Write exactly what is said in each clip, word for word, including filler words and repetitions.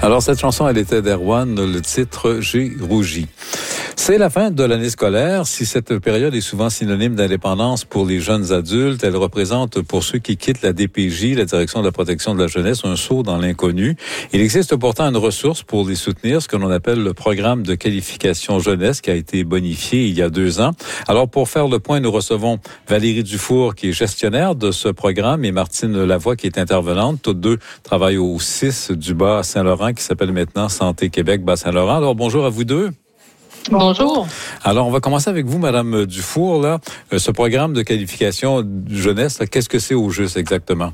Alors, cette chanson, elle était d'Erwan, le titre « J'ai rougi ». C'est la fin de l'année scolaire. Si cette période est souvent synonyme d'indépendance pour les jeunes adultes, elle représente pour ceux qui quittent la D P J, la Direction de la protection de la jeunesse, un saut dans l'inconnu. Il existe pourtant une ressource pour les soutenir, ce que l'on appelle le programme de qualification jeunesse qui a été bonifié il y a deux ans. Alors, pour faire le point, nous recevons Valérie Dufour, qui est gestionnaire de ce programme, et Martine Lavoie, qui est intervenante. Toutes deux travaillent au six du Bas-Saint-Laurent, qui s'appelle maintenant Santé Québec Bas-Saint-Laurent. Alors, bonjour à vous deux. Bonjour. Alors, on va commencer avec vous, Madame Dufour. Là, ce programme de qualification jeunesse, là, qu'est-ce que c'est au juste exactement?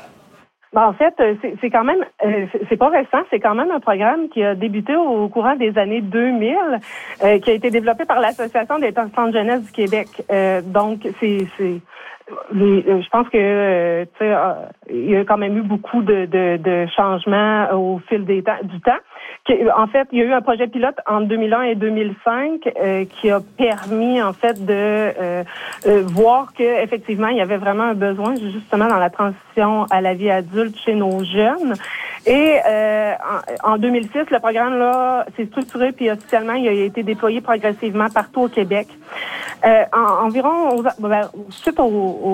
Ben, en fait, c'est, c'est quand même, euh, c'est pas récent, c'est quand même un programme qui a débuté au courant des années deux mille, euh, qui a été développé par l'Association des enfants de jeunesse du Québec. Euh, donc, c'est, c'est les, je pense que euh, tu sais, euh, il y a quand même eu beaucoup de, de, de changements au fil des temps, du temps. En fait, il y a eu un projet pilote en deux mille un et deux mille cinq euh, qui a permis en fait de euh, euh, voir que effectivement il y avait vraiment un besoin justement dans la transition à la vie adulte chez nos jeunes. Et euh, en, en deux mille six, le programme là s'est structuré puis officiellement il a été déployé progressivement partout au Québec. Euh, en, environ aux, ben, suite au,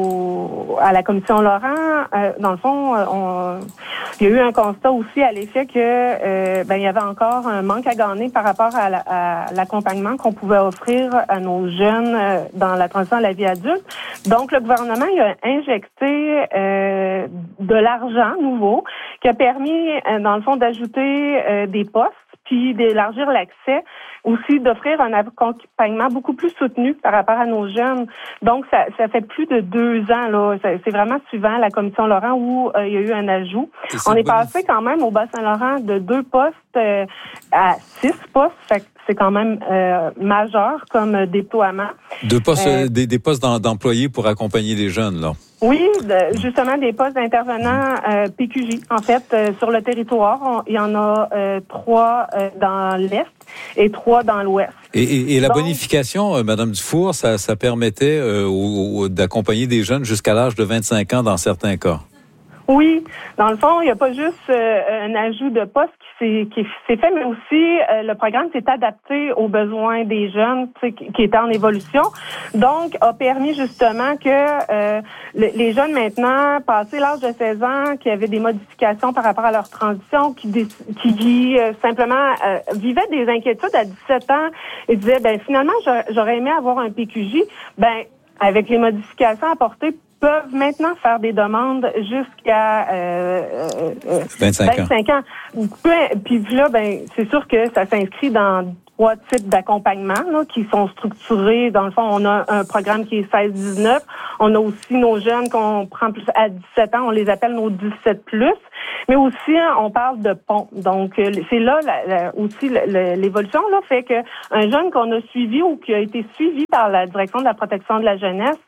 au, à la commission Laurent, euh, dans le fond, on, il y a eu un constat aussi à l'effet que euh, ben il y avait encore un manque à gagner par rapport à, la, à l'accompagnement qu'on pouvait offrir à nos jeunes euh, dans la transition à la vie adulte. Donc le gouvernement il a injecté euh, de l'argent nouveau qui a permis euh, dans le fond d'ajouter euh, des postes puis d'élargir l'accès, aussi d'offrir un accompagnement beaucoup plus soutenu par rapport à nos jeunes. Donc, ça, ça fait plus de deux ans, là. C'est vraiment suivant la commission Laurent où euh, il y a eu un ajout. On est passé quand même au Bas-Saint-Laurent de deux postes euh, à six postes. Fait que c'est quand même euh, majeur comme déploiement. Deux postes, euh, des, des postes d'employés pour accompagner les jeunes, là. Oui, de, justement des postes d'intervenants euh, P Q J. En fait, euh, sur le territoire, on, il y en a euh, trois euh, dans l'Est et trois dans l'Ouest. Et, et, et la Donc, bonification, euh, Madame Dufour, ça, ça permettait euh, au, au, d'accompagner des jeunes jusqu'à l'âge de vingt-cinq ans dans certains cas. Oui, dans le fond, il n'y a pas juste euh, un ajout de poste qui s'est, qui s'est fait, mais aussi euh, le programme s'est adapté aux besoins des jeunes qui, qui étaient en évolution. Donc, a permis justement que euh, le, les jeunes maintenant, passé l'âge de seize ans, qui avaient des modifications par rapport à leur transition, qui, qui, qui euh, simplement euh, vivaient des inquiétudes à dix-sept ans et disaient, ben finalement, j'aurais, j'aurais aimé avoir un P Q J. Ben, avec les modifications apportées, peuvent maintenant faire des demandes jusqu'à euh, euh, vingt-cinq, vingt-cinq ans. ans. Puis là, ben c'est sûr que ça s'inscrit dans trois types d'accompagnement là, qui sont structurés. Dans le fond, on a un programme qui est seize dix-neuf. On a aussi nos jeunes qu'on prend plus à dix-sept ans. On les appelle nos dix-sept plus. Mais aussi, hein, on parle de pont. Donc, c'est là la, la, aussi la, l'évolution là fait que un jeune qu'on a suivi ou qui a été suivi par la Direction de la protection de la jeunesse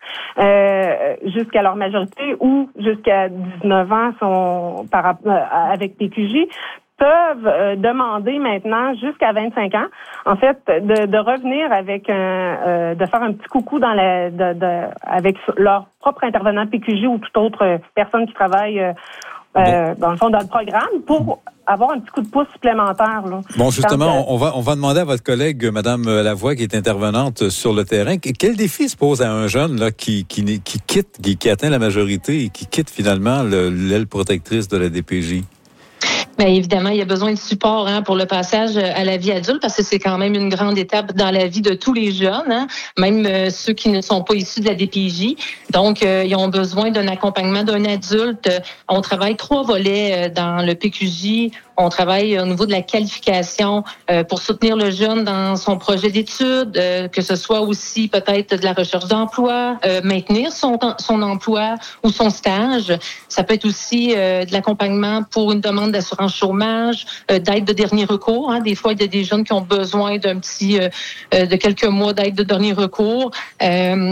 euh, jusqu'à leur majorité ou jusqu'à dix-neuf ans sont par, euh, avec P Q J peuvent euh, demander maintenant jusqu'à vingt-cinq ans, en fait, de, de revenir avec un, euh, de faire un petit coucou dans la, de, de, avec leur propre intervenant P Q J ou toute autre personne qui travaille euh, euh, dans le fond dans le programme pour avoir un petit coup de pouce supplémentaire. Là. Bon, justement, Donc, on va on va demander à votre collègue, Madame Lavoie, qui est intervenante sur le terrain, quel défi se pose à un jeune là qui qui, qui quitte, qui, qui atteint la majorité et qui quitte finalement le, l'aile protectrice de la D P J? Bien, évidemment, il y a besoin de support hein, pour le passage à la vie adulte parce que c'est quand même une grande étape dans la vie de tous les jeunes, hein, même euh, ceux qui ne sont pas issus de la D P J. Donc, euh, ils ont besoin d'un accompagnement d'un adulte. On travaille trois volets euh, dans le P Q J. On travaille au niveau de la qualification euh, pour soutenir le jeune dans son projet d'études, euh, que ce soit aussi peut-être de la recherche d'emploi, euh, maintenir son, son emploi ou son stage. Ça peut être aussi euh, de l'accompagnement pour une demande d'assurance chômage, euh, d'aide de dernier recours. Hein. Des fois, il y a des jeunes qui ont besoin d'un petit, euh, de quelques mois d'aide de dernier recours. Euh,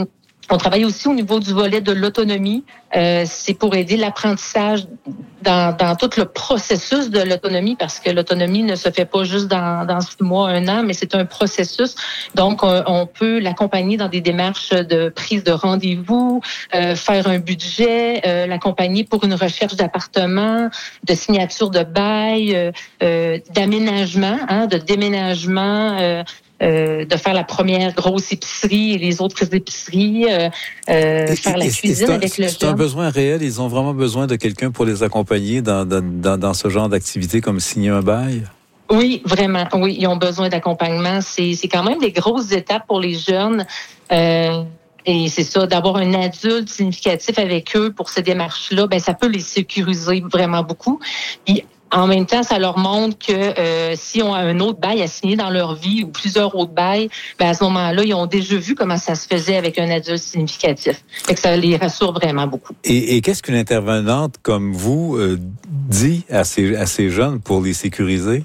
On travaille aussi au niveau du volet de l'autonomie. Euh, c'est pour aider l'apprentissage dans, dans tout le processus de l'autonomie, parce que l'autonomie ne se fait pas juste dans, dans six mois, un an, mais c'est un processus. Donc, on, on peut l'accompagner dans des démarches de prise de rendez-vous, euh, faire un budget, euh, l'accompagner pour une recherche d'appartement, de signature de bail, euh, euh, d'aménagement, hein, de déménagement, euh, Euh, de faire la première grosse épicerie et les autres épiceries, euh, euh, et, faire la et, cuisine et un, avec le C'est jeune. Un besoin réel. Ils ont vraiment besoin de quelqu'un pour les accompagner dans, dans, dans, dans ce genre d'activité comme signer un bail? Oui, vraiment. Oui, ils ont besoin d'accompagnement. C'est, c'est quand même des grosses étapes pour les jeunes. Euh, Et c'est ça, d'avoir un adulte significatif avec eux pour ces démarches-là, ben ça peut les sécuriser vraiment beaucoup. Puis, en même temps, ça leur montre que euh, si on a un autre bail à signer dans leur vie ou plusieurs autres bails, ben à ce moment-là, ils ont déjà vu comment ça se faisait avec un adulte significatif. Fait que ça les rassure vraiment beaucoup. Et, et qu'est-ce qu'une intervenante comme vous euh, dit à ces, à ces jeunes pour les sécuriser?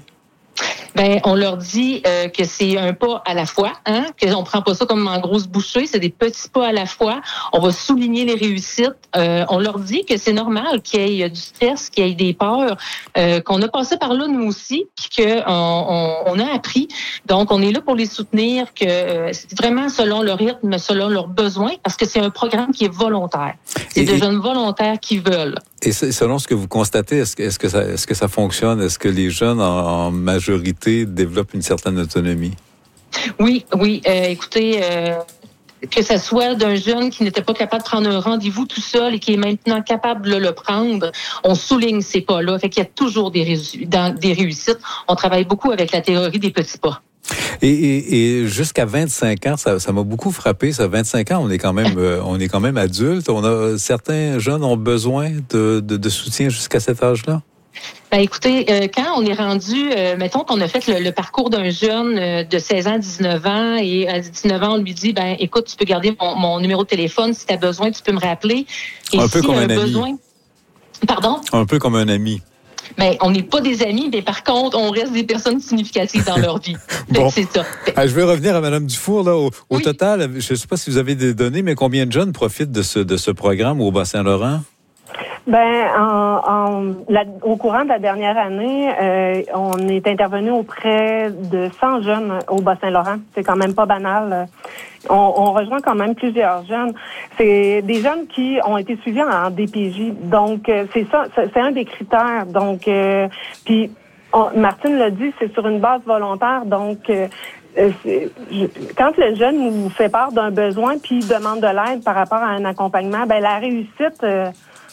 Ben, on leur dit euh, que c'est un pas à la fois, hein, qu'on prend pas ça comme en grosse bouchée, c'est des petits pas à la fois. On va souligner les réussites. Euh, on leur dit que c'est normal qu'il y ait du stress, qu'il y ait des peurs, euh, qu'on a passé par là nous aussi, puis qu'on on, on a appris. Donc, on est là pour les soutenir, que euh, c'est vraiment selon leur rythme, selon leurs besoins, parce que c'est un programme qui est volontaire. C'est et, des jeunes volontaires qui veulent. Et selon ce que vous constatez, est-ce que, est-ce que, ça, est-ce que ça fonctionne? Est-ce que les jeunes, en, en majorité, développent une certaine autonomie? Oui, oui. Euh, écoutez, euh, que ce soit d'un jeune qui n'était pas capable de prendre un rendez-vous tout seul et qui est maintenant capable de le prendre, on souligne ces pas-là. Fait qu'il y a toujours des, résu- dans, des réussites. On travaille beaucoup avec la théorie des petits pas. Et, et, et jusqu'à vingt-cinq ans, ça, ça m'a beaucoup frappé. Ça, vingt-cinq ans, on est quand même, euh, on est quand même adulte. On a certains jeunes ont besoin de, de, de soutien jusqu'à cet âge-là. Ben écoutez, euh, quand on est rendu, euh, mettons qu'on a fait le, le parcours d'un jeune euh, de seize ans, dix-neuf ans, et à dix-neuf ans, on lui dit, ben écoute, tu peux garder mon, mon numéro de téléphone, si tu as besoin, tu peux me rappeler. Et un si peu comme un, un besoin... ami. Pardon? Un peu comme un ami. Ben, on n'est pas des amis, mais par contre, on reste des personnes significatives dans leur vie. Bon. C'est ça. Ah, je vais revenir à Mme Dufour. Là, au, au oui. total, je ne sais pas si vous avez des données, mais combien de jeunes profitent de ce, de ce programme au Bas-Saint-Laurent? Ben, en, en, la, au courant de la dernière année, euh, on est intervenu auprès de cent jeunes au Bas-Saint-Laurent. C'est quand même pas banal. On, on rejoint quand même plusieurs jeunes. C'est des jeunes qui ont été suivis en, en D P J. Donc, c'est ça, c'est un des critères. Donc, euh, puis, Martine l'a dit, c'est sur une base volontaire. Donc, euh, c'est, je, quand le jeune nous fait part d'un besoin puis demande de l'aide par rapport à un accompagnement, ben la réussite... Euh,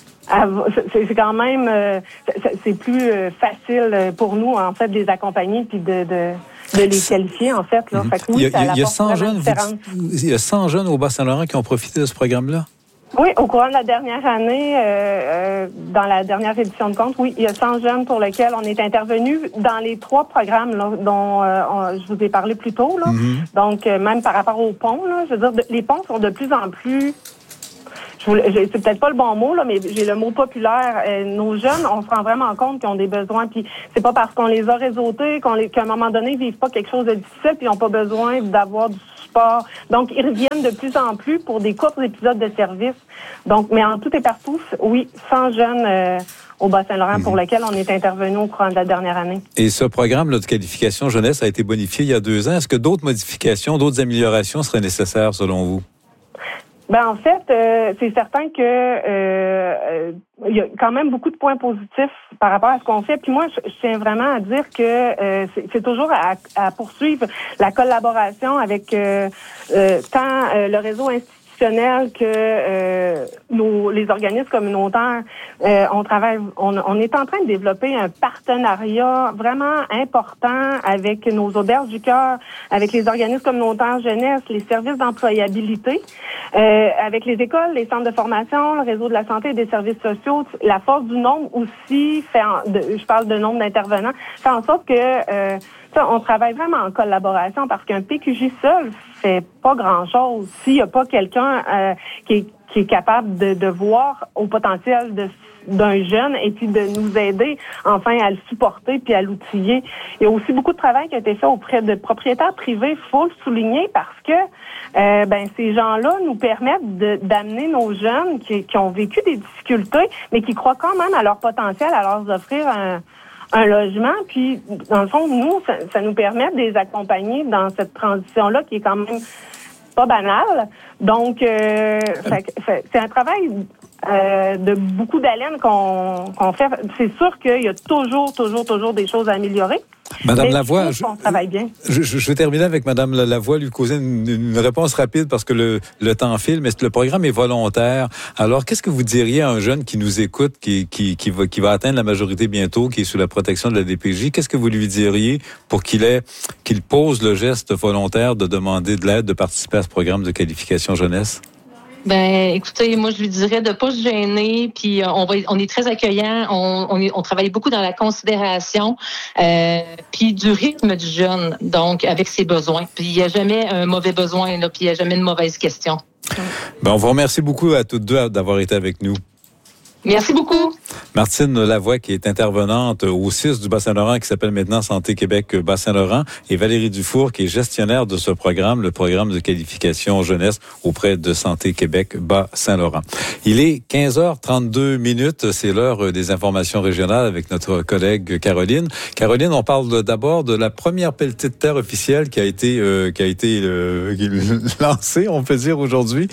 C'est quand même, c'est plus facile pour nous, en fait, de les accompagner puis de, de, de les qualifier, en fait. Là. Fait que oui, il y a, il y a cent jeunes, vous, il y a cent jeunes au Bas-Saint-Laurent qui ont profité de ce programme-là? Oui, au courant de la dernière année, euh, euh, dans la dernière édition de compte, oui, il y a cent jeunes pour lesquels on est intervenu dans les trois programmes là, dont euh, on, je vous ai parlé plus tôt. Là. Mm-hmm. Donc, euh, même par rapport aux ponts, là, je veux dire, de, les ponts sont de plus en plus... Je voulais, c'est peut-être pas le bon mot, là, mais j'ai le mot populaire. Euh, nos jeunes, on se rend vraiment compte qu'ils ont des besoins. Puis c'est pas parce qu'on les a réseautés qu'on les, qu'à un moment donné, ils vivent pas quelque chose de difficile puis ils n'ont pas besoin d'avoir du support. Donc, ils reviennent de plus en plus pour des courts épisodes de service. Donc, mais en tout et partout, oui, cent jeunes euh, au Bas-Saint-Laurent mmh. pour lesquels on est intervenu au courant de la dernière année. Et ce programme là, de qualification jeunesse a été bonifié il y a deux ans. Est-ce que d'autres modifications, d'autres améliorations seraient nécessaires selon vous? Ben en fait, euh, c'est certain que euh, il y a quand même beaucoup de points positifs par rapport à ce qu'on fait. Puis moi, je, je tiens vraiment à dire que euh, c'est, c'est toujours à, à poursuivre la collaboration avec euh, euh, tant euh, le réseau institutionnel que euh, nos, les organismes communautaires. Euh, on travaille, on, on est en train de développer un partenariat vraiment important avec nos auberges du cœur, avec les organismes communautaires jeunesse, les services d'employabilité, euh, avec les écoles, les centres de formation, le réseau de la santé et des services sociaux. La force du nombre aussi fait, en, de, je parle de nombre d'intervenants, fait en sorte que euh, ça, on travaille vraiment en collaboration parce qu'un P Q J seul fait pas grand-chose s'il n'y a pas quelqu'un euh, qui est qui est capable de, de voir au potentiel de d'un jeune et puis de nous aider enfin à le supporter puis à l'outiller. Il y a aussi beaucoup de travail qui a été fait auprès de propriétaires privés, faut le souligner, parce que euh, ben ces gens-là nous permettent de, d'amener nos jeunes qui, qui ont vécu des difficultés, mais qui croient quand même à leur potentiel, à leur offrir un un logement, puis dans le fond, nous, ça, ça nous permet de les accompagner dans cette transition-là qui est quand même pas banale. Donc, euh, fait, fait, c'est un travail euh, de beaucoup d'haleine qu'on, qu'on fait. C'est sûr qu'il y a toujours, toujours, toujours des choses à améliorer. Madame mais Lavoie, je, on travaille bien. Je, je, je vais terminer avec Madame Lavoie, lui causer une, une réponse rapide parce que le, le temps file, mais le programme est volontaire. Alors, qu'est-ce que vous diriez à un jeune qui nous écoute, qui, qui, qui, va, qui va atteindre la majorité bientôt, qui est sous la protection de la D P J? Qu'est-ce que vous lui diriez pour qu'il ait, qu'il pose le geste volontaire de demander de l'aide, de participer à ce programme de qualification jeunesse? Ben, écoutez, moi, je lui dirais de pas se gêner, puis on va, on est très accueillant, on, on, est, on travaille beaucoup dans la considération, euh, puis du rythme du jeune, donc avec ses besoins. Puis il n'y a jamais un mauvais besoin, là, puis il n'y a jamais de mauvaise question. Ben, on vous remercie beaucoup à toutes deux d'avoir été avec nous. Merci beaucoup. Martine Lavoie, qui est intervenante au C I S du Bas-Saint-Laurent, qui s'appelle maintenant Santé Québec Bas-Saint-Laurent, et Valérie Dufour, qui est gestionnaire de ce programme, le programme de qualification jeunesse auprès de Santé Québec Bas-Saint-Laurent. Il est quinze heures trente-deux minutes, c'est l'heure des informations régionales avec notre collègue Caroline. Caroline, on parle d'abord de la première pelletée de terre officielle qui a été euh, qui a été euh, lancée, on peut dire aujourd'hui,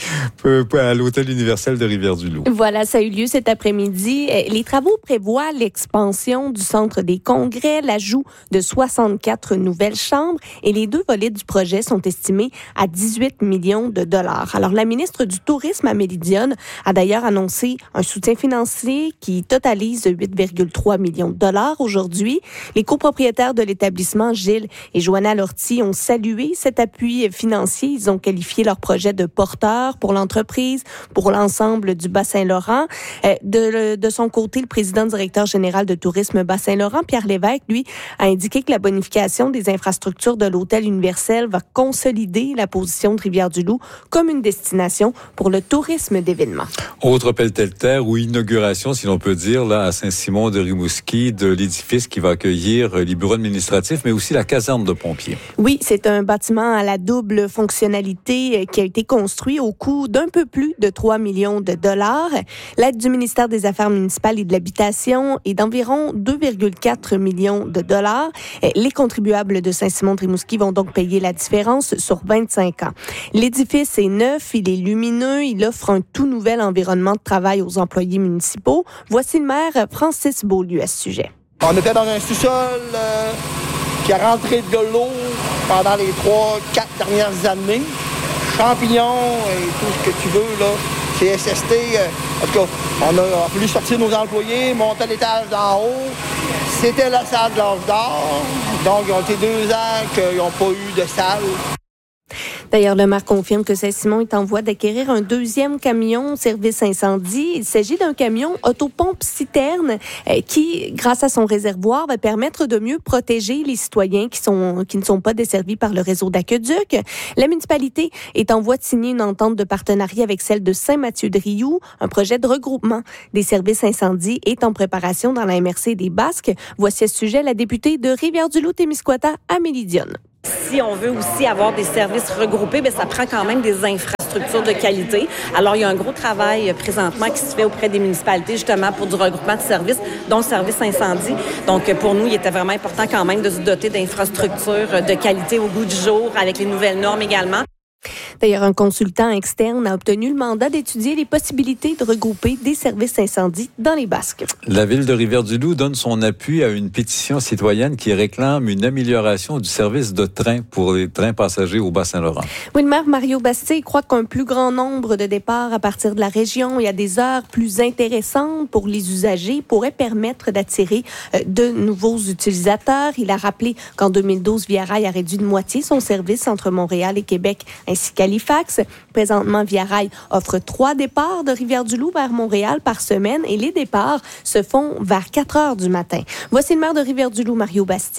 à l'Hôtel universel de Rivière-du-Loup. Voilà, ça a eu lieu cet après-midi. Les travaux prévoient l'expansion du centre des congrès, l'ajout de soixante-quatre nouvelles chambres et les deux volets du projet sont estimés à dix-huit millions de dollars. Alors, la ministre du Tourisme, Amélie Dionne, a d'ailleurs annoncé un soutien financier qui totalise huit virgule trois millions de dollars aujourd'hui. Les copropriétaires de l'établissement, Gilles et Joanna Lortie, ont salué cet appui financier. Ils ont qualifié leur projet de porteur pour l'entreprise, pour l'ensemble du Bas-Saint-Laurent. De, de son côté, le président directeur général de Tourisme Bas-Saint-Laurent, Pierre Lévesque, lui, a indiqué que la bonification des infrastructures de l'hôtel universel va consolider la position de Rivière-du-Loup comme une destination pour le tourisme d'événements. Autre pelletée de terre ou inauguration, si l'on peut dire, là, à Saint-Simon-de-Rimouski, de l'édifice qui va accueillir les bureaux administratifs, mais aussi la caserne de pompiers. Oui, c'est un bâtiment à la double fonctionnalité qui a été construit au coût d'un peu plus de trois millions de dollars. L'aide du ministère des Affaires municipales et de l'Habitation est d'environ deux virgule quatre millions de dollars. Les contribuables de Saint-Simon-de-Rimouski vont donc payer la différence sur vingt-cinq ans. L'édifice est neuf, il est lumineux, il offre un tout nouvel environnement de travail aux employés municipaux. Voici le maire Francis Beaulieu à ce sujet. On était dans un sous-sol euh, qui a rentré de l'eau pendant les trois, quatre dernières années. Champignons et tout ce que tu veux, là. C S S T, euh, en tout cas, on a voulu sortir nos employés, monter à l'étage d'en haut. C'était la salle de l'âge d'or. Donc, ils ont été deux ans qu'ils n'ont pas eu de salle. D'ailleurs, le maire confirme que Saint-Simon est en voie d'acquérir un deuxième camion service incendie. Il s'agit d'un camion autopompe-citerne euh, qui, grâce à son réservoir, va permettre de mieux protéger les citoyens qui, sont, qui ne sont pas desservis par le réseau d'aqueduc. La municipalité est en voie de signer une entente de partenariat avec celle de Saint-Mathieu-de-Rioux. Un projet de regroupement des services incendie est en préparation dans la M R C des Basques. Voici à ce sujet la députée de Rivière-du-Loup-Témiscouata, Amélie Dionne. Si on veut aussi avoir des services regroupés, bien, ça prend quand même des infrastructures de qualité. Alors, il y a un gros travail présentement qui se fait auprès des municipalités, justement, pour du regroupement de services, dont le service incendie. Donc, pour nous, il était vraiment important quand même de se doter d'infrastructures de qualité au goût du jour, avec les nouvelles normes également. D'ailleurs, un consultant externe a obtenu le mandat d'étudier les possibilités de regrouper des services incendies dans les Basques. La ville de Rivière-du-Loup donne son appui à une pétition citoyenne qui réclame une amélioration du service de train pour les trains passagers au Bas-Saint-Laurent. Oui, le maire Mario Bastille croit qu'un plus grand nombre de départs à partir de la région et à des heures plus intéressantes pour les usagers pourrait permettre d'attirer de nouveaux utilisateurs. Il a rappelé qu'en deux mille douze, Via Rail a réduit de moitié son service entre Montréal et Québec, ainsi qu'Halifax. Présentement, Via Rail offre trois départs de Rivière-du-Loup vers Montréal par semaine et les départs se font vers quatre heures du matin. Voici le maire de Rivière-du-Loup, Mario Bastille.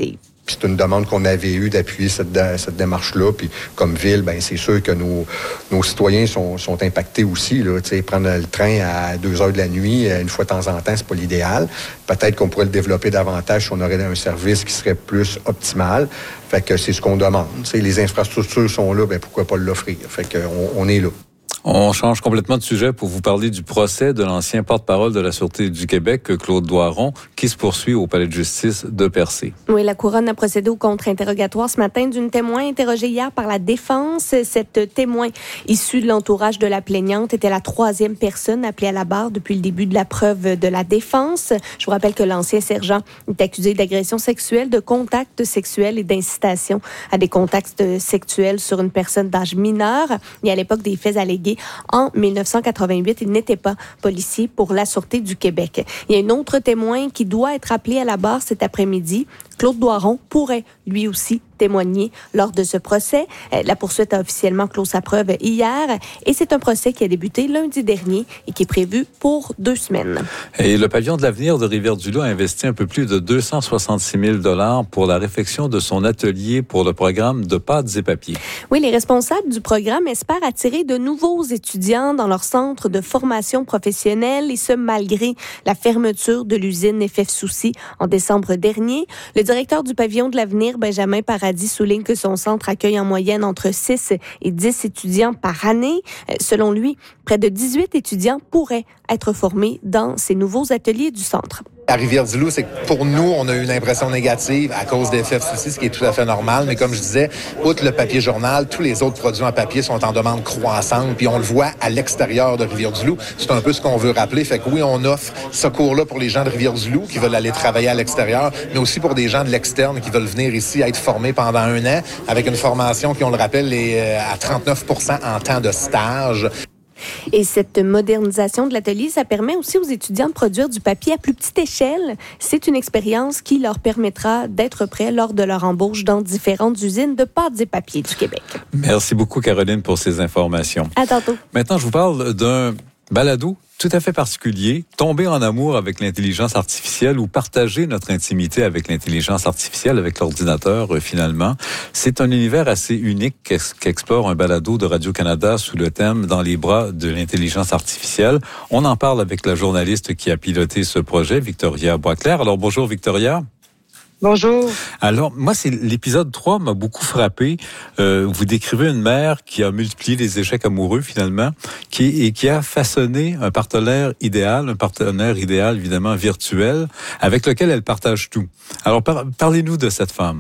Puis c'est une demande qu'on avait eue d'appuyer cette, cette démarche-là. Puis comme ville, ben c'est sûr que nos, nos citoyens sont, sont impactés aussi. Là, tu sais, prendre le train à deux heures de la nuit, une fois de temps en temps, c'est pas l'idéal. Peut-être qu'on pourrait le développer davantage si on aurait un service qui serait plus optimal. Fait que c'est ce qu'on demande. Tu sais, les infrastructures sont là, ben pourquoi pas l'offrir? Fait que on, on est là. On change complètement de sujet pour vous parler du procès de l'ancien porte-parole de la Sûreté du Québec, Claude Doiron, qui se poursuit au Palais de justice de Percé. Oui, la Couronne a procédé au contre-interrogatoire ce matin d'une témoin interrogée hier par la défense. Cette témoin, issue de l'entourage de la plaignante, était la troisième personne appelée à la barre depuis le début de la preuve de la défense. Je vous rappelle que l'ancien sergent est accusé d'agression sexuelle, de contact sexuel et d'incitation à des contacts sexuels sur une personne d'âge mineur. Et à l'époque des faits allégués, en dix-neuf cent quatre-vingt-huit, il n'était pas policier pour la Sûreté du Québec. Il y a un autre témoin qui doit être appelé à la barre cet après-midi. Claude Doiron pourrait lui aussi témoigner lors de ce procès. La poursuite a officiellement clos sa preuve hier et c'est un procès qui a débuté lundi dernier et qui est prévu pour deux semaines. Et le pavillon de l'avenir de Rivière-du-Loup a investi un peu plus de deux cent soixante-six mille dollars pour la réfection de son atelier pour le programme de pâtes et papiers. Oui, les responsables du programme espèrent attirer de nouveaux étudiants dans leur centre de formation professionnelle et ce malgré la fermeture de l'usine F F Soucy en décembre dernier. Le directeur du pavillon de l'avenir, Benjamin Paradis, souligne que son centre accueille en moyenne entre six et dix étudiants par année. Selon lui, près de dix-huit étudiants pourraient être formés dans ces nouveaux ateliers du centre. À Rivière-du-Loup, c'est que pour nous, on a eu une impression négative à cause des F F Soucy, ce qui est tout à fait normal. Mais comme je disais, outre le papier journal, tous les autres produits en papier sont en demande croissante. Puis on le voit à l'extérieur de Rivière-du-Loup. C'est un peu ce qu'on veut rappeler. Fait que oui, on offre ce cours-là pour les gens de Rivière-du-Loup qui veulent aller travailler à l'extérieur, mais aussi pour des gens de l'externe qui veulent venir ici être formés pendant un an avec une formation qui, on le rappelle, est à trente-neuf pour cent en temps de stage. Et cette modernisation de l'atelier, ça permet aussi aux étudiants de produire du papier à plus petite échelle. C'est une expérience qui leur permettra d'être prêts lors de leur embauche dans différentes usines de pâtes et papiers du Québec. Merci beaucoup, Caroline, pour ces informations. À tantôt. Maintenant, je vous parle d'un balado tout à fait particulier, tomber en amour avec l'intelligence artificielle ou partager notre intimité avec l'intelligence artificielle, avec l'ordinateur, euh, finalement. C'est un univers assez unique qu'explore un balado de Radio-Canada sous le thème « Dans les bras de l'intelligence artificielle ». On en parle avec la journaliste qui a piloté ce projet, Victoria Boisclair. Alors, bonjour, Victoria. Bonjour. Alors, moi, c'est l'épisode trois m'a beaucoup frappé. Euh, vous décrivez une mère qui a multiplié les échecs amoureux, finalement, qui et qui a façonné un partenaire idéal, un partenaire idéal, évidemment, virtuel, avec lequel elle partage tout. Alors, par, parlez-nous de cette femme.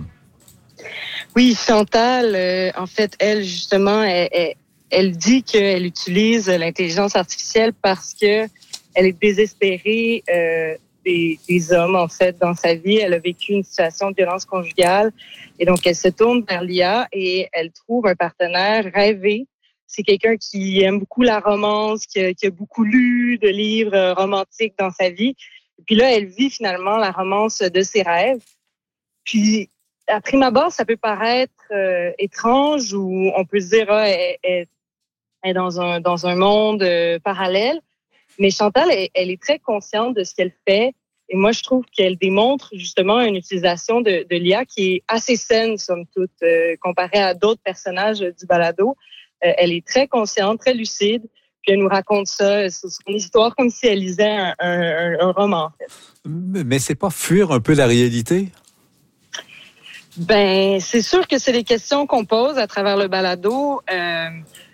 Oui, Chantal, euh, en fait, elle, justement, elle, elle, elle dit qu'elle utilise l'intelligence artificielle parce que elle est désespérée euh, Des, des hommes, en fait, dans sa vie. Elle a vécu une situation de violence conjugale et donc elle se tourne vers l'I A et elle trouve un partenaire rêvé. C'est quelqu'un qui aime beaucoup la romance, qui a, qui a beaucoup lu de livres romantiques dans sa vie. Et puis là, elle vit finalement la romance de ses rêves. Puis, à prime abord, ça peut paraître euh, étrange ou on peut se dire, ah, elle, elle, elle est dans un, dans un monde euh, parallèle. Mais Chantal, elle, elle est très consciente de ce qu'elle fait. Et moi, je trouve qu'elle démontre justement une utilisation de, de l'I A qui est assez saine, somme toute, euh, comparée à d'autres personnages du balado. Euh, elle est très consciente, très lucide. Puis elle nous raconte ça, son histoire, comme si elle lisait un, un, un roman, en fait. Mais c'est pas fuir un peu la réalité? Ben, c'est sûr que c'est les questions qu'on pose à travers le balado. Euh,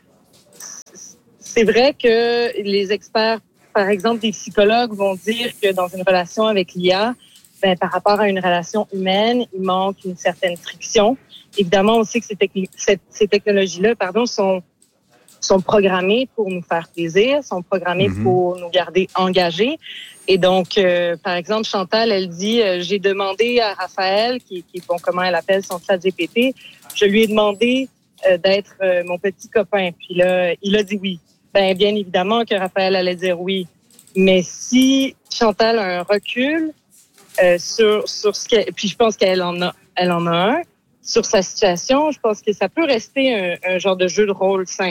c'est vrai que les experts, par exemple, des psychologues vont dire que dans une relation avec l'I A, ben, par rapport à une relation humaine, il manque une certaine friction. Évidemment, on sait que ces, techni- ces, ces technologies-là, pardon, sont, sont programmées pour nous faire plaisir, sont programmées mm-hmm. pour nous garder engagés. Et donc, euh, par exemple, Chantal, elle dit, euh, j'ai demandé à Raphaël, qui, qui est bon, comment elle appelle son chat G P T, je lui ai demandé euh, d'être euh, mon petit copain. Puis là, il a dit oui. Ben, bien évidemment que Raphaël allait dire oui. Mais si Chantal a un recul euh, sur sur ce qu'elle, puis je pense qu'elle en a, elle en a un sur sa situation, je pense que ça peut rester un, un genre de jeu de rôle sain.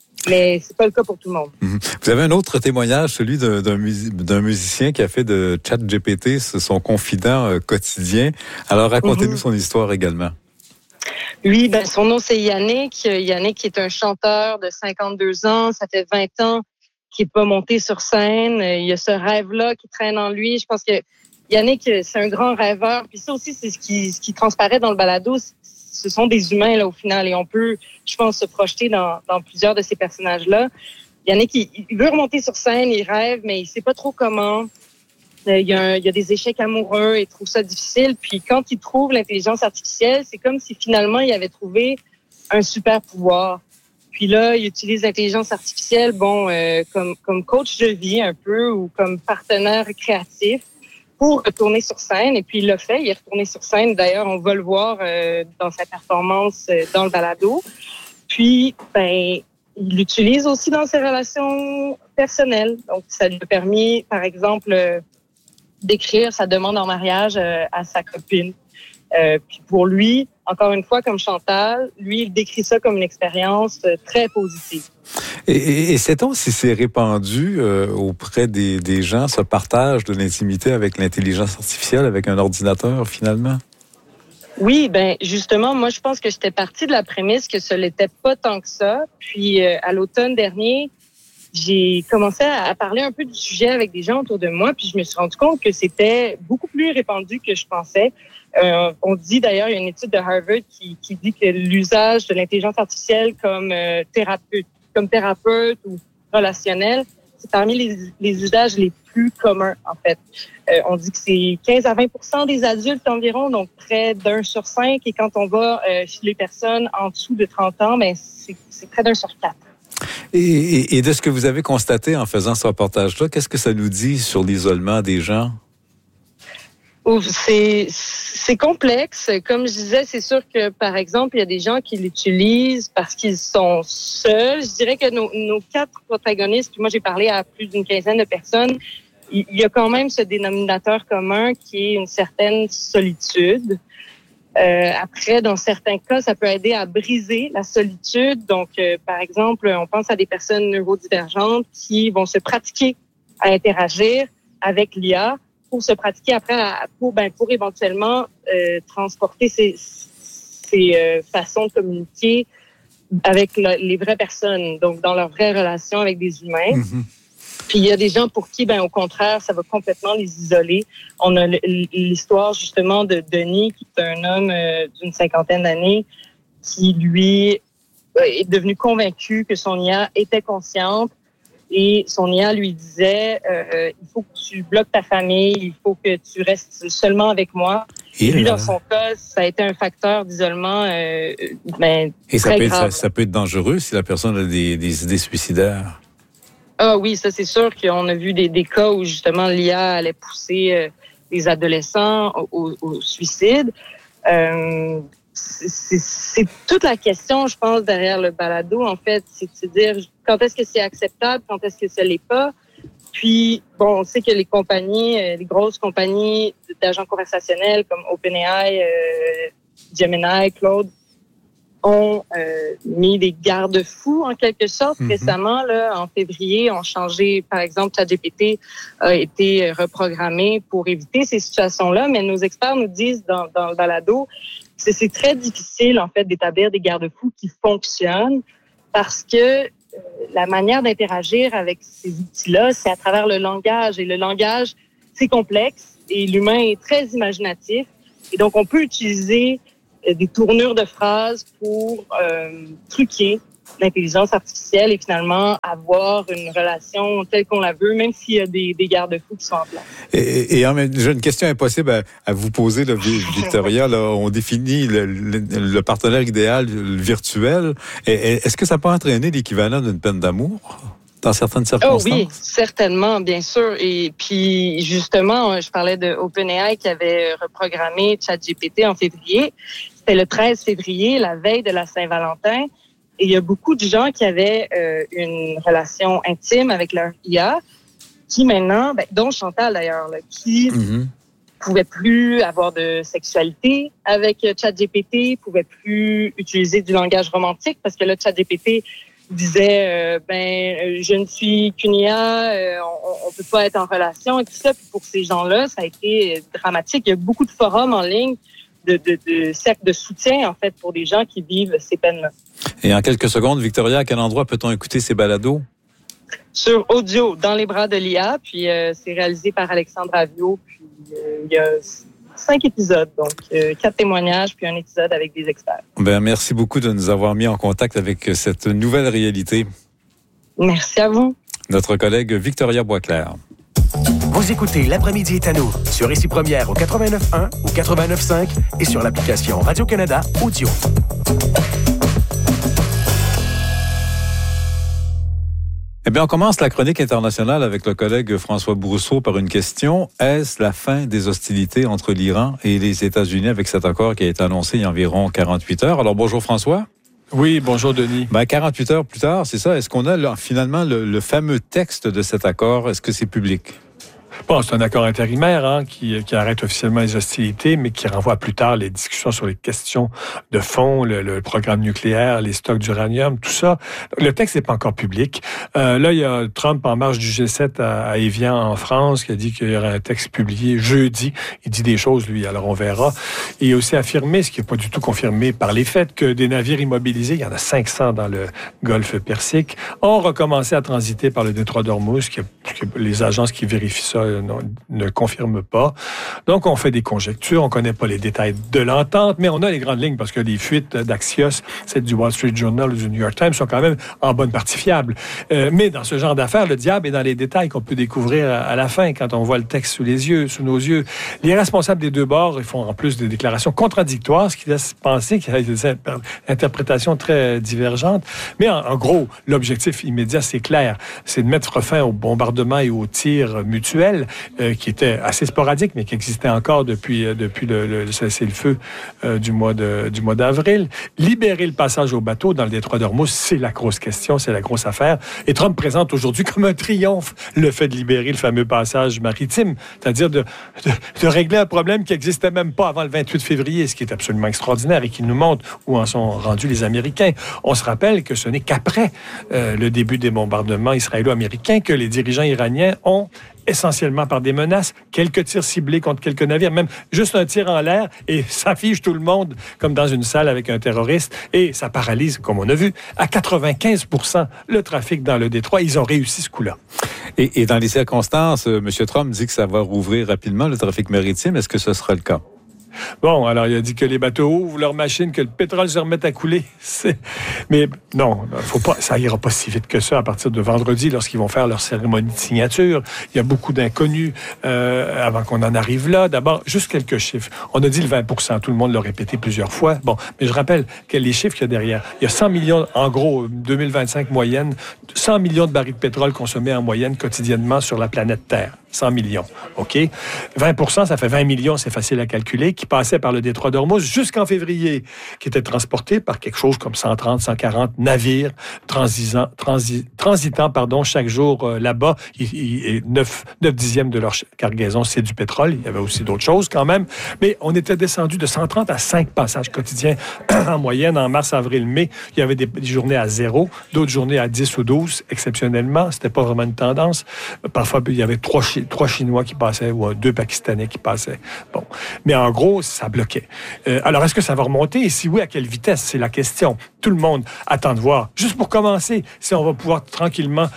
Mais c'est pas le cas pour tout le monde. Mmh. Vous avez un autre témoignage, celui d'un, d'un, mus- d'un musicien qui a fait de ChatGPT son confident euh, quotidien. Alors, racontez-nous mmh. son histoire également. Lui, ben, son nom, c'est Yannick. Yannick est un chanteur de cinquante-deux ans. Ça fait vingt ans qu'il n'est pas monté sur scène. Il y a ce rêve-là qui traîne en lui. Je pense que Yannick, c'est un grand rêveur. Puis ça aussi, c'est ce qui, ce qui transparaît dans le balado. Ce sont des humains, là, au final. Et on peut, je pense, se projeter dans, dans plusieurs de ces personnages-là. Yannick, il, il veut remonter sur scène, il rêve, mais il sait pas trop comment. Il y, a un, il y a des échecs amoureux, il trouve ça difficile. Puis quand il trouve l'intelligence artificielle, c'est comme si finalement il avait trouvé un super pouvoir. Puis là, il utilise l'intelligence artificielle, bon, euh, comme, comme coach de vie un peu ou comme partenaire créatif pour retourner sur scène. Et puis il l'a fait, il est retourné sur scène. D'ailleurs, on va le voir euh, dans sa performance euh, dans le balado. Puis, ben, il l'utilise aussi dans ses relations personnelles. Donc, ça lui a permis, par exemple, euh, d'écrire sa demande en mariage euh, à sa copine. Euh, puis pour lui, encore une fois, comme Chantal, lui, il décrit ça comme une expérience euh, très positive. Et, et, et sait-on si c'est répandu euh, auprès des, des gens, ce partage de l'intimité avec l'intelligence artificielle, avec un ordinateur, finalement? Oui, ben justement, moi, je pense que j'étais partie de la prémisse que ce n'était pas tant que ça. Puis, euh, à l'automne dernier, j'ai commencé à parler un peu du sujet avec des gens autour de moi, puis je me suis rendu compte que c'était beaucoup plus répandu que je pensais. Euh, on dit d'ailleurs, il y a une étude de Harvard qui, qui dit que l'usage de l'intelligence artificielle comme euh, thérapeute, comme thérapeute ou relationnel, c'est parmi les, les usages les plus communs, en fait. Euh, on dit que c'est quinze à vingt pour cent des adultes environ, donc près d'un sur cinq. Et quand on va euh, chez les personnes en dessous de trente ans, ben c'est, c'est près d'un sur quatre. Et, et, et de ce que vous avez constaté en faisant ce reportage-là, qu'est-ce que ça nous dit sur l'isolement des gens? C'est, c'est complexe. Comme je disais, c'est sûr que, par exemple, il y a des gens qui l'utilisent parce qu'ils sont seuls. Je dirais que nos, nos quatre protagonistes, puis moi j'ai parlé à plus d'une quinzaine de personnes, il y a quand même ce dénominateur commun qui est une certaine solitude. Euh, après, dans certains cas, ça peut aider à briser la solitude. Donc, euh, par exemple, on pense à des personnes neurodivergentes qui vont se pratiquer à interagir avec l'I A pour se pratiquer après, à, pour, ben, pour éventuellement euh, transporter ces, ces euh, façons de communiquer avec le, les vraies personnes, donc dans leurs vraies relations avec des humains. Mm-hmm. Puis il y a des gens pour qui, ben au contraire, ça va complètement les isoler. On a l'histoire justement de Denis, qui est un homme euh, d'une cinquantaine d'années, qui lui est devenu convaincu que son I A était consciente et son I A lui disait euh, il faut que tu bloques ta famille, il faut que tu restes seulement avec moi. Et lui, dans son cas, ça a été un facteur d'isolement euh, ben, et ça très peut, grave. Être, ça, ça peut être dangereux si la personne a des, des idées suicidaires. Ah oui, ça c'est sûr qu'on a vu des, des cas où justement l'I A allait pousser euh, les adolescents au, au, au suicide. Euh, c'est, c'est toute la question, je pense, derrière le balado, en fait, c'est de se dire quand est-ce que c'est acceptable, quand est-ce que ce l'est pas. Puis, bon, on sait que les compagnies, les grosses compagnies d'agents conversationnels comme OpenAI, euh, Gemini, Claude, ont euh, mis des garde-fous, en quelque sorte. Mm-hmm. Récemment, là, en février, ont changé, par exemple, ChatGPT a été reprogrammé pour éviter ces situations-là, mais nos experts nous disent dans, dans le balado que c'est très difficile, en fait, d'établir des garde-fous qui fonctionnent parce que euh, la manière d'interagir avec ces outils-là, c'est à travers le langage. Et le langage, c'est complexe et l'humain est très imaginatif. Et donc, on peut utiliser des tournures de phrases pour euh, truquer l'intelligence artificielle et finalement avoir une relation telle qu'on la veut, même s'il y a des, des garde-fous qui sont en place. Et, et, et j'ai une question impossible à, à vous poser, là, Victoria. Là, on définit le, le, le partenaire idéal le virtuel. Et, est-ce que ça peut entraîner l'équivalent d'une peine d'amour dans certaines circonstances? Oh oui, certainement, bien sûr. Et puis, justement, je parlais de OpenAI qui avait reprogrammé ChatGPT en février. C'était le treize février, la veille de la Saint-Valentin. Et il y a beaucoup de gens qui avaient euh, une relation intime avec leur I A, qui maintenant, ben, dont Chantal d'ailleurs, là, qui mm-hmm. pouvaient plus avoir de sexualité avec ChatGPT, pouvaient plus utiliser du langage romantique parce que là, ChatGPT disait euh, ben je ne suis qu'une I A, euh, on, on peut pas être en relation et tout ça. Puis pour ces gens-là, ça a été dramatique. Il y a beaucoup de forums en ligne, de, de, de cercles de soutien en fait pour des gens qui vivent ces peines-là. Et en quelques secondes, Victoria, à quel endroit peut-on écouter ces balados? Sur audio, dans les bras de l'I A, puis euh, c'est réalisé par Alexandre Avio. Puis euh, il y a cinq épisodes, donc euh, quatre témoignages, puis un épisode avec des experts. Ben, merci beaucoup de nous avoir mis en contact avec cette nouvelle réalité. Merci à vous. Notre collègue Victoria Boisclair. Vous écoutez L'après-midi est à nous sur Ici Première au quatre-vingt-neuf point un ou quatre-vingt-neuf point cinq et sur l'application Radio-Canada Audio. Eh bien, on commence la chronique internationale avec le collègue François Brousseau par une question. Est-ce la fin des hostilités entre l'Iran et les États-Unis avec cet accord qui a été annoncé il y a environ quarante-huit heures? Alors, bonjour François. Oui, bonjour Denis. Ben, quarante-huit heures plus tard, c'est ça. Est-ce qu'on a là, finalement le, le fameux texte de cet accord? Est-ce que c'est public? Bon, c'est un accord intérimaire hein, qui, qui arrête officiellement les hostilités, mais qui renvoie plus tard les discussions sur les questions de fond, le, le programme nucléaire, les stocks d'uranium, tout ça. Le texte n'est pas encore public. Euh, là, il y a Trump en marge du G sept à, à Évian, en France, qui a dit qu'il y aurait un texte publié jeudi. Il dit des choses, lui, alors on verra. Et il a aussi affirmé, ce qui n'est pas du tout confirmé par les faits, que des navires immobilisés, il y en a cinq cents dans le golfe Persique, ont recommencé à transiter par le détroit d'Ormuz, que, que les agences qui vérifient ça Non, ne confirme pas. Donc, on fait des conjectures. On ne connaît pas les détails de l'entente, mais on a les grandes lignes parce que les fuites d'Axios, celles du Wall Street Journal ou du New York Times, sont quand même en bonne partie fiables. Euh, mais dans ce genre d'affaires, le diable est dans les détails qu'on peut découvrir à la fin quand on voit le texte sous les yeux, sous nos yeux. Les responsables des deux bords, ils font en plus des déclarations contradictoires, ce qui laisse penser qu'il y a des interprétations très divergentes. Mais en, en gros, l'objectif immédiat, c'est clair. C'est de mettre fin au bombardement et aux tirs mutuels Euh, qui était assez sporadique, mais qui existait encore depuis, euh, depuis le, le, le cessez-le-feu euh, du mois de, du mois d'avril. Libérer le passage aux bateaux dans le détroit d'Ormuz, c'est la grosse question, c'est la grosse affaire. Et Trump présente aujourd'hui comme un triomphe le fait de libérer le fameux passage maritime, c'est-à-dire de, de, de régler un problème qui n'existait même pas avant le vingt-huit février, ce qui est absolument extraordinaire et qui nous montre où en sont rendus les Américains. On se rappelle que ce n'est qu'après euh, le début des bombardements israélo-américains que les dirigeants iraniens ont essentiellement par des menaces, quelques tirs ciblés contre quelques navires, même juste un tir en l'air et ça fige tout le monde comme dans une salle avec un terroriste et ça paralyse, comme on a vu, à quatre-vingt-quinze pour cent le trafic dans le détroit. Ils ont réussi ce coup-là. Et, et dans les circonstances, euh, M. Trump dit que ça va rouvrir rapidement le trafic maritime. Est-ce que ce sera le cas? Bon, alors il a dit que les bateaux ouvrent leurs machines, que le pétrole se remette à couler. C'est... Mais non, faut pas, ça ira pas si vite que ça à partir de vendredi lorsqu'ils vont faire leur cérémonie de signature. Il y a beaucoup d'inconnus euh, avant qu'on en arrive là. D'abord, juste quelques chiffres. On a dit le vingt pour cent, tout le monde l'a répété plusieurs fois. Bon, mais je rappelle que les chiffres qu'il y a derrière, il y a cent millions, en gros, deux mille vingt-cinq moyenne, cent millions de barils de pétrole consommés en moyenne quotidiennement sur la planète Terre. cent millions, OK? vingt pour cent, ça fait vingt millions, c'est facile à calculer, qui passaient par le détroit d'Ormuz jusqu'en février, qui étaient transportés par quelque chose comme cent trente, cent quarante navires transitant, transi, transitant pardon, chaque jour euh, là-bas. Et neuf dixièmes de leur cargaison, c'est du pétrole. Il y avait aussi d'autres choses quand même. Mais on était descendu de cent trente à cinq passages quotidiens en moyenne en mars, avril, mai. Il y avait des, des journées à zéro, d'autres journées à dix ou douze, exceptionnellement. C'était pas vraiment une tendance. Parfois, il y avait trois chiffres. Trois Chinois qui passaient ou deux Pakistanais qui passaient. Bon. Mais en gros, ça bloquait. Euh, alors, est-ce que ça va remonter? Et si oui, à quelle vitesse? C'est la question. Tout le monde attend de voir. Juste pour commencer, si on va pouvoir tranquillement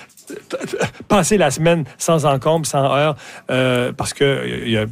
passer la semaine sans encombre, sans heurts, euh, parce que il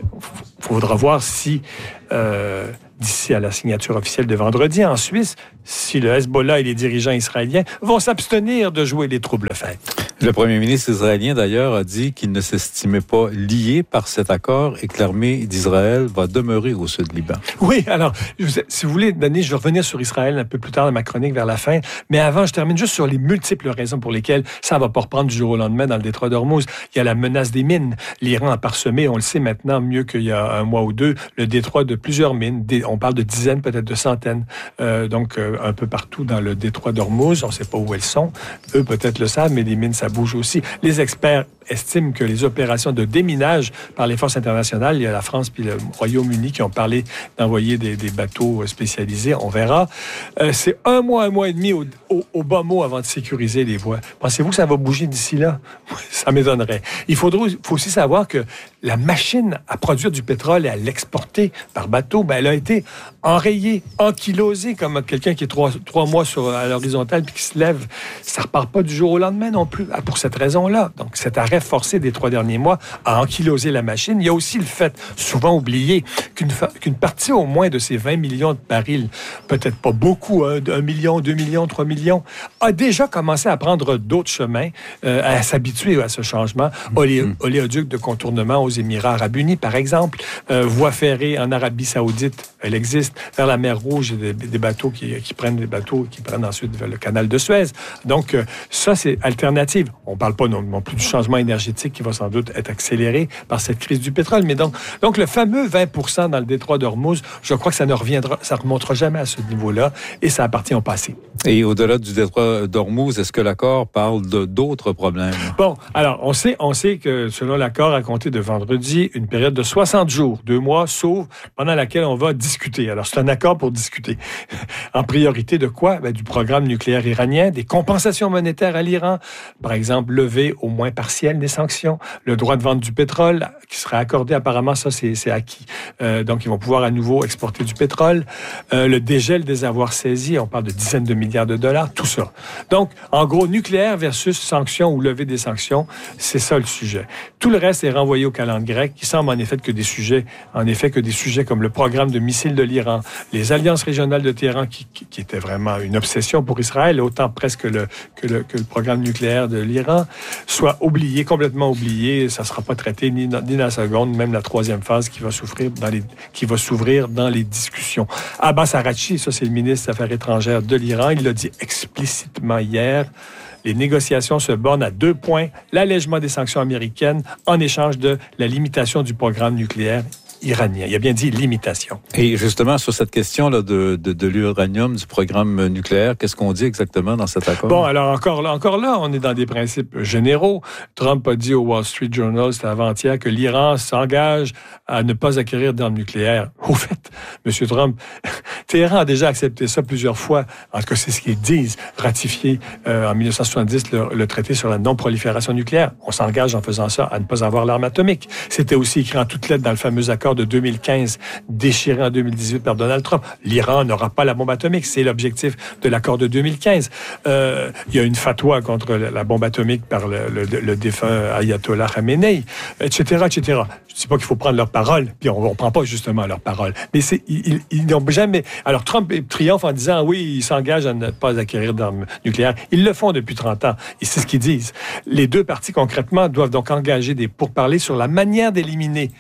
faudra voir si euh, d'ici à la signature officielle de vendredi en Suisse, si le Hezbollah et les dirigeants israéliens vont s'abstenir de jouer les troubles-fêtes. Le premier ministre israélien, d'ailleurs, a dit qu'il ne s'estimait pas lié par cet accord et que l'armée d'Israël va demeurer au sud Liban. Oui, alors, si vous voulez, Denis, je vais revenir sur Israël un peu plus tard dans ma chronique vers la fin, mais avant, je termine juste sur les multiples raisons pour lesquelles ça ne va pas reprendre du jour au lendemain dans le détroit d'Ormuz. Il y a la menace des mines. L'Iran a parsemé, on le sait maintenant mieux qu'il y a un mois ou deux, le détroit de plusieurs mines. On parle de dizaines, peut-être de centaines, euh, donc euh, un peu partout dans le détroit d'Ormuz. On ne sait pas où elles sont. Eux, peut-être le savent, mais les mines, ça ça bouge aussi. Les experts estiment que les opérations de déminage par les forces internationales, il y a la France puis le Royaume-Uni qui ont parlé d'envoyer des, des bateaux spécialisés, on verra. Euh, c'est un mois, un mois et demi au, au, au bas mot avant de sécuriser les voies. Pensez-vous que ça va bouger d'ici là? Ça m'étonnerait. Il faudrait, faut aussi savoir que la machine à produire du pétrole et à l'exporter par bateau, ben, elle a été enrayée, ankylosée, comme quelqu'un qui est trois, trois mois sur, à l'horizontale puis qui se lève. Ça repart pas du jour au lendemain non plus, pour cette raison-là. Donc, cet arrêt forcé des trois derniers mois a ankylosé la machine. Il y a aussi le fait, souvent oublié, qu'une, fa- qu'une partie au moins de ces vingt millions de barils, peut-être pas beaucoup, hein, un million, deux millions, trois millions, a déjà commencé à prendre d'autres chemins, euh, à s'habituer à ce changement. Olé- mm-hmm. Oléoduc de contournement aux Émirats arabes unis, par exemple, euh, voie ferrée en Arabie saoudite, elle existe, vers la mer Rouge, des, des bateaux qui, qui prennent des bateaux qui prennent ensuite vers le canal de Suez. Donc, euh, ça, c'est alternative. On ne parle pas non, non plus du changement énergétique qui va sans doute être accéléré par cette crise du pétrole. Mais donc, donc le fameux vingt pour cent dans le détroit d'Ormuz, je crois que ça ne reviendra, ça ne remontera jamais à ce niveau-là et ça appartient au passé. Et au-delà du détroit d'Ormuz, est-ce que l'accord parle de, d'autres problèmes? Bon, alors, on sait, on sait que selon l'accord, à compter de vendredi, une période de soixante jours, deux mois, sauf pendant laquelle on va discuter. Alors, c'est un accord pour discuter. En priorité de quoi? Ben, du programme nucléaire iranien, des compensations monétaires à l'Iran, par exemple, lever au moins partiel des sanctions, le droit de vente du pétrole qui sera accordé, apparemment, ça, c'est, c'est acquis. Euh, donc, ils vont pouvoir à nouveau exporter du pétrole, euh, le dégel des avoirs saisis, on parle de dizaines de milliards de dollars, tout ça. Donc, en gros, nucléaire versus sanctions ou lever des sanctions, c'est ça le sujet. Tout le reste est renvoyé au calendrier grec, qui semble en effet que des sujets, en effet que des sujets comme le programme de missiles de l'Iran, les alliances régionales de Téhéran, qui, qui, qui étaient vraiment une obsession pour Israël, autant presque le, que, le, que le programme nucléaire de l'Iran, soient oubliés, complètement oubliés. Ça ne sera pas traité ni dans, ni dans la seconde, même la troisième phase qui va souffrir dans les, qui va s'ouvrir dans les discussions. Abbas Araghchi, ça c'est le ministre des Affaires étrangères de l'Iran, il l'a dit explicitement hier. Les négociations se bornent à deux points, l'allègement des sanctions américaines en échange de la limitation du programme nucléaire iranien. Il a bien dit limitation. Et justement, sur cette question-là de, de, de l'uranium, du programme nucléaire, qu'est-ce qu'on dit exactement dans cet accord? Bon, alors encore là, encore là, on est dans des principes généraux. Trump a dit au Wall Street Journal, c'était avant-hier, que l'Iran s'engage à ne pas acquérir d'armes nucléaires. Au fait, M. Trump, Téhéran a déjà accepté ça plusieurs fois. En tout cas, c'est ce qu'ils disent. Ratifié euh, en dix-neuf cent soixante-dix le, le traité sur la non-prolifération nucléaire. On s'engage en faisant ça à ne pas avoir l'arme atomique. C'était aussi écrit en toutes lettres dans le fameux accord de deux mille quinze, déchiré en deux mille dix-huit par Donald Trump. L'Iran n'aura pas la bombe atomique. C'est l'objectif de l'accord de deux mille quinze. Euh, il y a une fatwa contre la bombe atomique par le, le, le défunt Ayatollah Khamenei, et cetera, et cetera. Je ne dis pas qu'il faut prendre leur parole, puis on ne prend pas justement leur parole. Mais c'est, ils, ils n'ont jamais... Alors, Trump triomphe en disant, oui, ils s'engagent à ne pas acquérir d'armes nucléaires. Ils le font depuis trente ans. Et c'est ce qu'ils disent. Les deux parties, concrètement, doivent donc engager des pourparlers sur la manière d'éliminer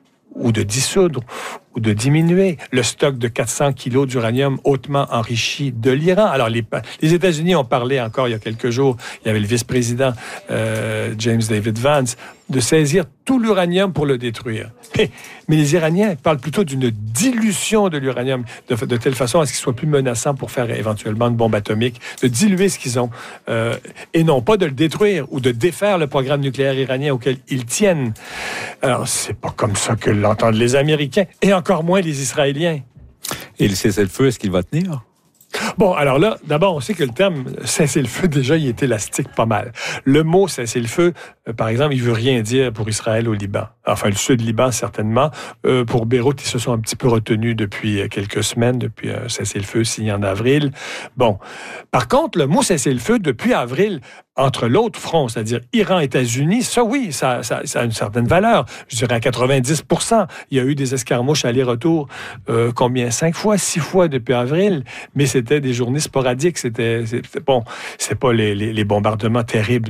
ou de dissoudre, ou de diminuer le stock de quatre cents kilos d'uranium hautement enrichi de l'Iran. Alors, les, les États-Unis ont parlé encore il y a quelques jours, il y avait le vice-président euh, James David Vance, de saisir tout l'uranium pour le détruire. Mais, mais les Iraniens parlent plutôt d'une dilution de l'uranium, de, de telle façon à ce qu'il soit plus menaçant pour faire éventuellement une bombe atomique, de diluer ce qu'ils ont, euh, et non pas de le détruire ou de défaire le programme nucléaire iranien auquel ils tiennent. Alors, c'est pas comme ça que l'entendent les Américains, et encore moins les Israéliens. Et le cessez-le-feu, est-ce qu'il va tenir? Bon, alors là, d'abord, on sait que le terme cessez-le-feu, déjà, il est élastique pas mal. Le mot cessez-le-feu, euh, par exemple, il veut rien dire pour Israël au Liban. Enfin, le sud Liban, certainement. Euh, pour Beyrouth, ils se sont un petit peu retenus depuis quelques semaines, depuis un cessez-le-feu signé en avril. Bon. Par contre, le mot cessez-le-feu, depuis avril, entre l'autre front, c'est-à-dire Iran-États-Unis, ça, oui, ça, ça, ça a une certaine valeur. Je dirais à quatre-vingt-dix pour cent. Il y a eu des escarmouches aller-retour, euh, combien? Cinq fois, six fois depuis avril, mais c'était des journées sporadiques. C'était, c'était bon, c'est pas les, les, les bombardements terribles